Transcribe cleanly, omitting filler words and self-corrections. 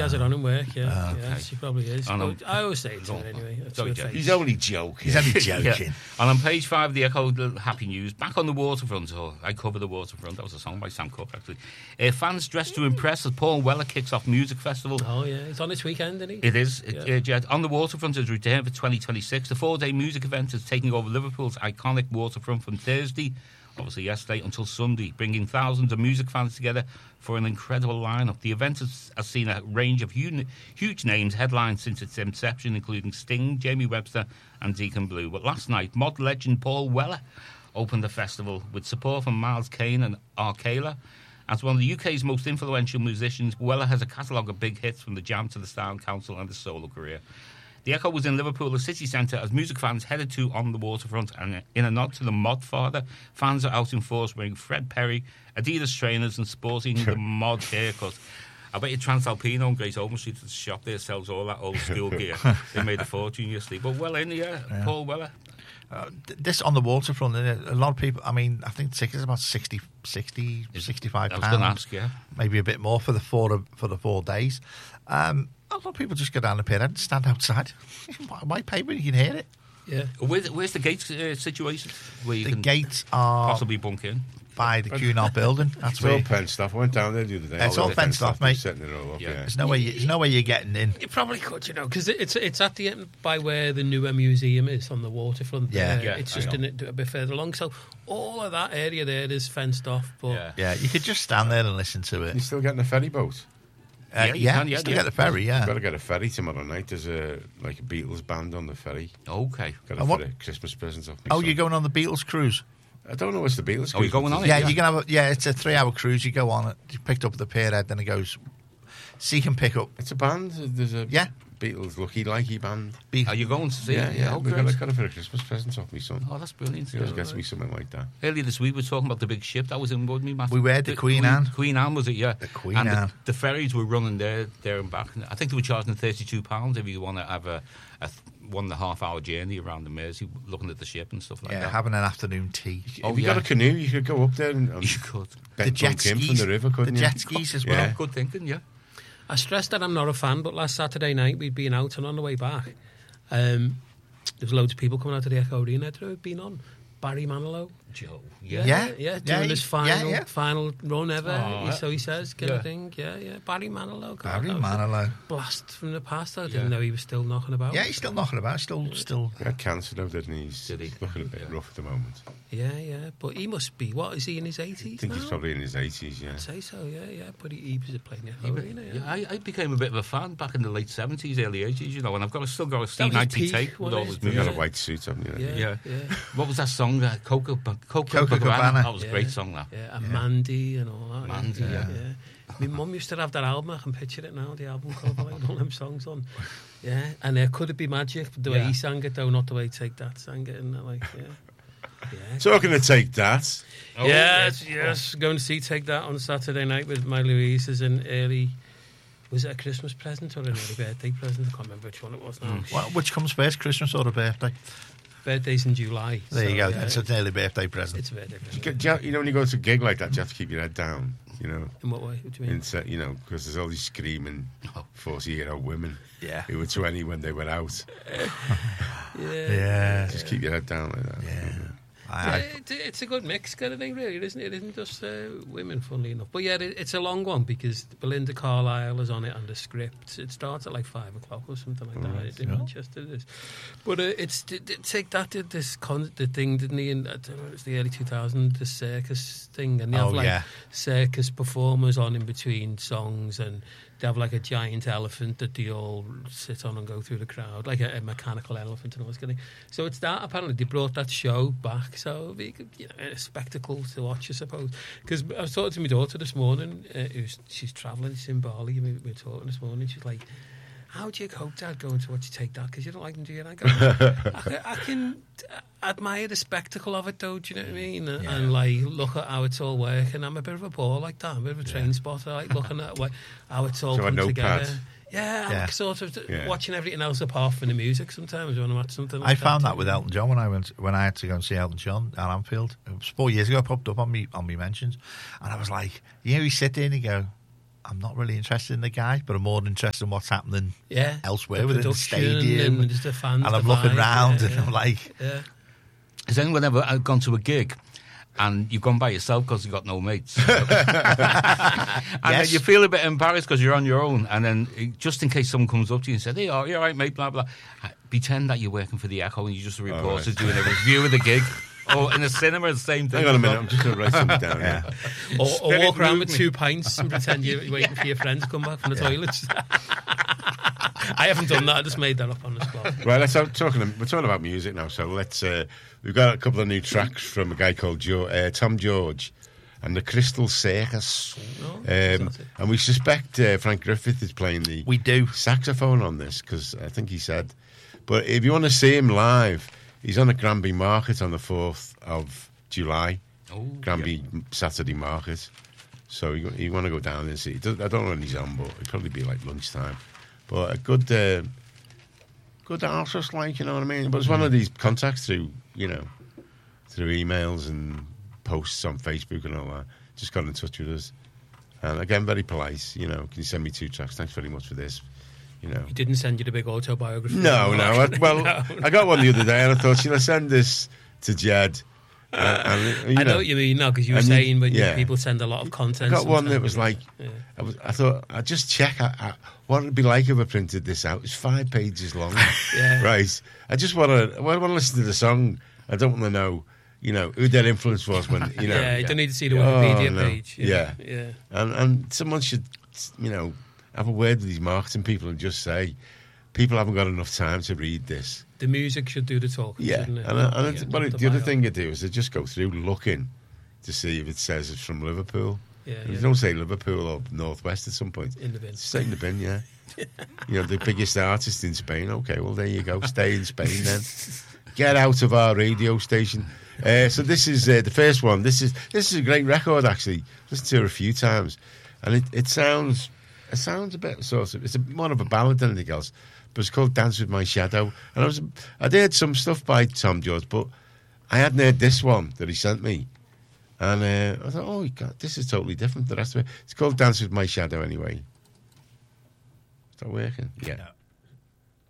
has it on in work, yeah. Okay. She probably is. I always say it to her anyway. He's only joking. He's only joking. Yeah. And on page 5 of the Echo, the happy news, back on the waterfront, I cover the waterfront. That was a song by Sam Cooke, actually. Fans dressed to impress as Paul Weller kicks off music festival. Oh, yeah. It's on this weekend, isn't it? It is. On the waterfront is returned for 2026. The 4-day music event is taking over Liverpool's iconic waterfront from Thursday, obviously yesterday, until Sunday, bringing thousands of music fans together for an incredible lineup. The event has seen a range of huge names headlined since its inception, including Sting, Jamie Webster and Deacon Blue. But last night, mod legend Paul Weller opened the festival with support from Miles Kane and Arcala. As one of the UK's most influential musicians, Weller has a catalogue of big hits from the Jam to the Sound Council and his solo career. The Echo was in Liverpool, the city centre, as music fans headed to On the Waterfront, and in a nod to the mod father, fans are out in force wearing Fred Perry, Adidas trainers and sporting the mod haircut. I bet you Transalpino and Great Ormond Street, the shop there, sells all that old school gear. They made a fortune yesterday. But well in here, yeah. Paul Weller. This on the waterfront, a lot of people, I mean, I think the tickets are about 60, 65 pounds. I was going to ask, yeah. Maybe a bit more for the 4 days. A lot of people just go down the pier and stand outside. Why pay when you can hear it? Yeah. Where's the gates situation? Where you the can gates are possibly bunk in? By the Cunard building. That's it's where all fenced off. I went down there the other day. It's all fenced off, mate. Setting it all up, yeah. There's no way you're getting in. You probably could, because it's at the end by where the newer museum is on the waterfront. Yeah, it's just a bit further along. So all of that area there is fenced off. But yeah, you could just stand there and listen to it. You're still getting a ferry boat. You still get the ferry, yeah. You've got to get a ferry tomorrow night. There's a Beatles band on the ferry. Okay. Got a for a Christmas present off me. Oh, you're going on the Beatles cruise? I don't know what's the Beatles cruise. Oh, you're going on it? Yeah, you can have it's a 3-hour cruise. You go on it. You picked up at the pierhead, then it goes. So you can pick up. It's a band. There's a Beatles Lucky Likey band. Are you going to see it? Yeah. Oh, we got it for a Christmas present off me son. Oh, that's brilliant. He always gets me something like that. Earlier this week we were talking about the big ship that was in Woodney, Matt. We were the Queen Anne. Queen Anne, was it? Yeah. The Queen Anne. The ferries were running there and back. I think they were charging £32 if you want to have a 1.5 hour journey around the Mersey, looking at the ship and stuff like that. Yeah, having an afternoon tea. If you got a canoe, you could go up there and you could. The jet skis from the river, couldn't you? The jet skis as well. Yeah. Good thinking, yeah. I stress that I'm not a fan, but last Saturday night we'd been out, and on the way back, there was loads of people coming out of the Echo Arena that had been on. Barry Manilow. Joe. Doing his final run ever. Oh, so he says, kind of thing. Yeah. Barry Manilow. Barry Manilow. Blast from the past. I didn't know he was still knocking about. Yeah, he's still knocking about. Still. He had cancer though, didn't he? He's looking a bit rough at the moment. Yeah. But he must be, what, is he in his 80s I think now? he's probably in his 80s, yeah. I'd say so, yeah. But he was playing the Echo Arena, I became a bit of a fan back in the late 70s, early 80s, and I've still got a C90 tape with all his You music. got a white suit, haven't you? Yeah. What was that song? Coco Cabana. That was a great song, that. Yeah, and Mandy and all that. Mandy, yeah. My mum used to have that album. I can picture it now, the album cover, like all them songs on. Yeah, and there Could It Be Magic, the way he sang it, though, not the way Take That sang it. And Talking to Take That. Oh, yes. Going to see Take That on Saturday night with my Louise as an early... Was it a Christmas present or an early birthday present? I can't remember which one it was now. Well, which comes first, Christmas or a birthday? Birthday's in July. There you go. It's an early birthday present. It's a birthday present. You know, when you go to a gig like that, you have to keep your head down. You know. In what way? What do you mean? Because there's all these screaming 40-year-old women. Yeah. Who were 20 when they went out. Yeah. Just keep your head down like that. Yeah. It's a good mix kind of thing, really, isn't it? It isn't just women, funnily enough. But yeah, it's a long one because Belinda Carlisle is on it and the script. It starts at like 5 o'clock or something like that in Manchester. It is. But Take That did the thing, didn't he? And I don't know, it was the early 2000s, the circus thing. And they have circus performers on in between songs, and they have like a giant elephant that they all sit on and go through the crowd, like a mechanical elephant and all this kind of thing. So it's that, apparently they brought that show back, so it'll be a spectacle to watch, I suppose. Because I was talking to my daughter this morning, she's travelling, she's in Bali, we were talking this morning, she's like, how do you cope, Dad, going to watch you Take That? Because you don't like them, do you? And I go, I can admire the spectacle of it, though, do you know what I mean? And like, look at how it's all working. I'm a bit of a bore like that, I'm a bit of a train spotter, like looking at how it's all come together. I'm sort of watching everything else apart from the music sometimes when I watch something like that. I found that with Elton John when I had to go and see Elton John at Anfield. It was 4 years ago, it popped up on me mentions. And I was like, you sit there and you go, I'm not really interested in the guy, but I'm more interested in what's happening elsewhere the within the production stadium. and just the fans. And I'm the looking vibe, round and I'm like... Has anyone ever gone to a gig and you've gone by yourself because you've got no mates? And then you feel a bit embarrassed because you're on your own, and then just in case someone comes up to you and says, "Hey, you're all right, mate," blah, blah, pretend that you're working for the Echo and you're just a reporter doing a review of the gig. Or in a cinema, the same thing. Hang on a minute, I'm just going to write something down here. Or walk around with 2 pints and pretend you're waiting for your friend to come back from the toilets. I haven't done that. I just made that up on the spot. Right, we're talking about music now, so let's. We've got a couple of new tracks from a guy called Tom George and the Crystal Circus. And we suspect Frank Griffith is playing the saxophone on this, because I think he said. But if you want to see him live, he's on at Granby Market on the 4th of July. Granby Saturday Market. So you want to go down and see. I don't know when he's on, but it'll probably be like lunchtime. But a good artist, like, you know what I mean? But it's one of these contacts through emails and posts on Facebook and all that. Just got in touch with us. And again, very polite, you know, can you send me 2 tracks? Thanks very much for this. You know. He didn't send you the big autobiography? No. I got one the other day and I thought, should I send this to Jed? I know what you mean now, because you were saying when people send a lot of content. I got one that was like, I thought, I'd just check what it'd be like if I printed this out. It's 5 pages long. Right. I just want to listen to the song. I don't want to know, you know, who their influence was when, you know. You don't need to see the Wikipedia page. Yeah. And someone should, you know, have a word with these marketing people and just say, people haven't got enough time to read this. The music should do the talking, shouldn't it? The other thing you do is they just go through looking to see if it says it's from Liverpool. You don't say Liverpool or Northwest at some point. In the bin. Stay in the bin, yeah. You know, the biggest artist in Spain. Okay, well, there you go. Stay in Spain then. Get out of our radio station. So this is the first one. This is a great record, actually. Listened to it a few times. And it sounds a bit sort of... It's more of a ballad than anything else. But it's called Dance With My Shadow. And I'd heard some stuff by Tom George, but I hadn't heard this one that he sent me. And I thought, oh, God, this is totally different. The rest of it. It's called Dance With My Shadow anyway. Is that working? Yeah.